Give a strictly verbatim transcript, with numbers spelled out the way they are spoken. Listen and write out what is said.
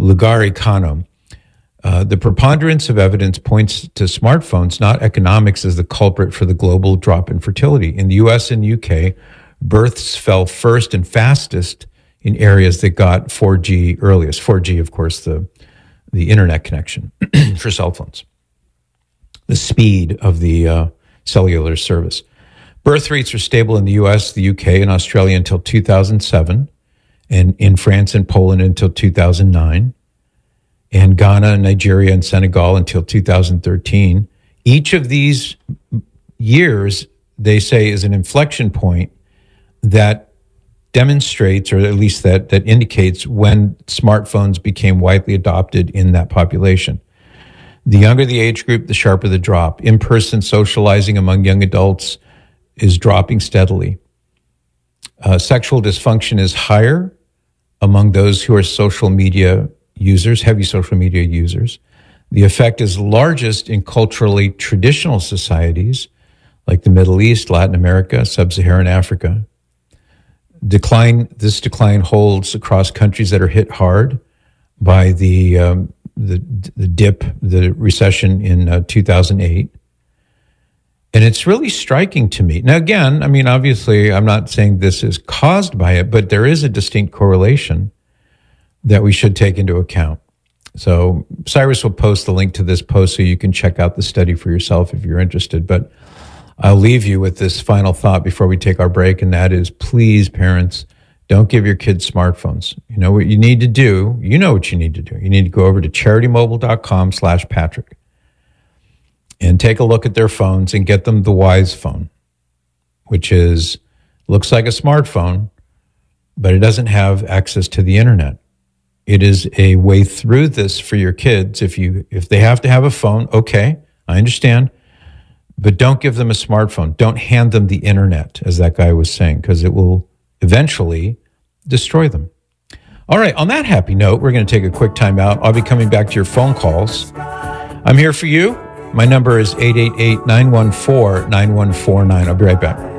Lugari Kano. Uh, the preponderance of evidence points to smartphones, not economics, as the culprit for the global drop in fertility. In the U S and U K, births fell first and fastest in areas that got four G earliest. four G, of course, the, the internet connection for cell phones, the speed of the uh, cellular service. Birth rates are stable in the U S, the U K, and Australia until two thousand seven, and in France and Poland until two thousand nine, and Ghana, Nigeria, and Senegal until two thousand thirteen. Each of these years, they say, is an inflection point that demonstrates, or at least that, that indicates when smartphones became widely adopted in that population. The younger the age group, the sharper the drop. In-person socializing among young adults is dropping steadily. Uh, sexual dysfunction is higher among those who are social media users, heavy social media users. The effect is largest in culturally traditional societies like the Middle East, Latin America, Sub-Saharan Africa. Decline. This decline holds across countries that are hit hard by the um, the, the dip, the recession in uh, two thousand eight. And it's really striking to me. Now, again, I mean, obviously, I'm not saying this is caused by it, but there is a distinct correlation that we should take into account. So Cyrus will post the link to this post so you can check out the study for yourself if you're interested. But I'll leave you with this final thought before we take our break, and that is, please, parents, don't give your kids smartphones. You know what you need to do? You know what you need to do. You need to go over to charity-mobile.com slash Patrick and take a look at their phones and get them the Wise phone, which is looks like a smartphone, but it doesn't have access to the internet. It is a way through this for your kids. If you if they have to have a phone, okay, I understand. But don't give them a smartphone. Don't hand them the internet, as that guy was saying, because it will eventually destroy them. All right, on that happy note, we're going to take a quick time out. I'll be coming back to your phone calls. I'm here for you. My number is eight eight eight, nine one four, nine one four nine. I'll be right back.